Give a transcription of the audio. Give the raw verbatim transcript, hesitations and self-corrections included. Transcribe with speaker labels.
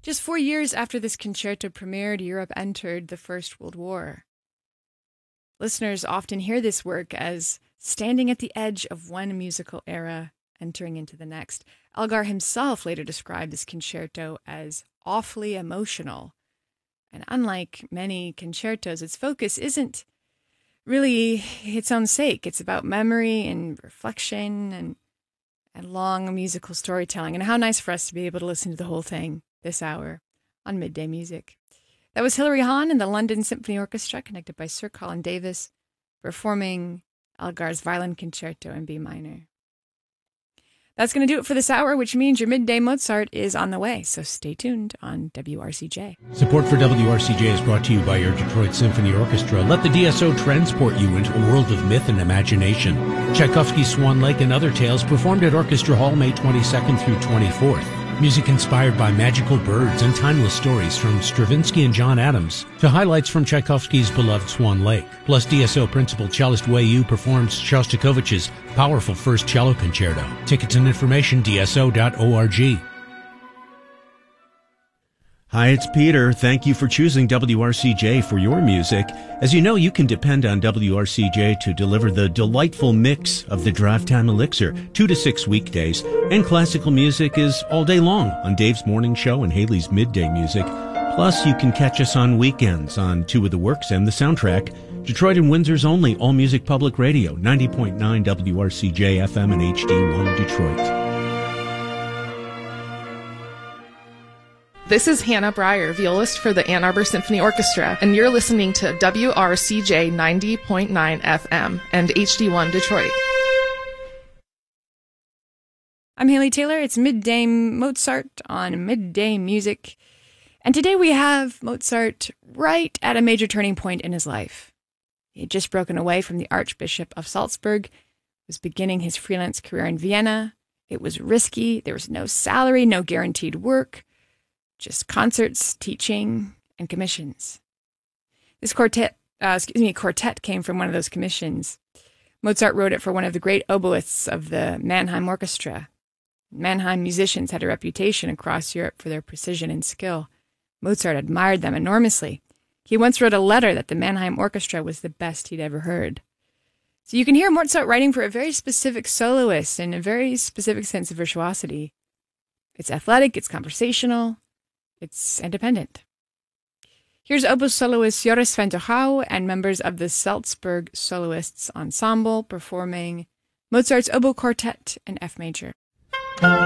Speaker 1: Just four years after this concerto premiered, Europe entered the First World War. Listeners often hear this work as standing at the edge of one musical era, entering into the next. Elgar himself later described this concerto as awfully emotional. And unlike many concertos, its focus isn't really its own sake. It's about memory and reflection and, and long musical storytelling. And how nice for us to be able to listen to the whole thing this hour on Midday Music. That was Hilary Hahn and the London Symphony Orchestra, conducted by Sir Colin Davis, performing Elgar's Violin Concerto in B minor. That's going to do it for this hour, which means your Midday Mozart is on the way, so stay tuned on W R C J.
Speaker 2: Support for W R C J is brought to you by your Detroit Symphony Orchestra. Let the D S O transport you into a world of myth and imagination. Tchaikovsky's Swan Lake and Other Tales performed at Orchestra Hall May twenty-second through twenty-fourth. Music inspired by magical birds and timeless stories from Stravinsky and John Adams to highlights from Tchaikovsky's beloved Swan Lake. Plus, D S O principal cellist Wei Yu performs Shostakovich's powerful First Cello Concerto. Tickets and information, D S O dot org.
Speaker 3: Hi, it's Peter. Thank you for choosing W R C J for your music. As you know, you can depend on W R C J to deliver the delightful mix of the Drive Time Elixir, two to six weekdays, and classical music is all day long on Dave's Morning Show and Haley's Midday Music. Plus, you can catch us on weekends on Two of the Works and the Soundtrack, Detroit and Windsor's only all-music public radio, ninety point nine W R C J F M and H D one Detroit.
Speaker 4: This is Hannah Breyer, violist for the Ann Arbor Symphony Orchestra, and you're listening to W R C J ninety point nine F M and H D one Detroit.
Speaker 1: I'm Haley Taylor. It's Midday Mozart on Midday Music. And today we have Mozart right at a major turning point in his life. He had just broken away from the Archbishop of Salzburg, was beginning his freelance career in Vienna. It was risky. There was no salary, no guaranteed work. Just concerts, teaching, and commissions. This quartet, uh, excuse me, quartet came from one of those commissions. Mozart wrote it for one of the great oboists of the Mannheim Orchestra. Mannheim musicians had a reputation across Europe for their precision and skill. Mozart admired them enormously. He once wrote a letter that the Mannheim Orchestra was the best he'd ever heard. So you can hear Mozart writing for a very specific soloist and a very specific sense of virtuosity. It's athletic, it's conversational, it's independent. Here's oboe soloist Joris van der Gouw and members of the Salzburg Soloists Ensemble performing Mozart's Oboe Quartet in F major.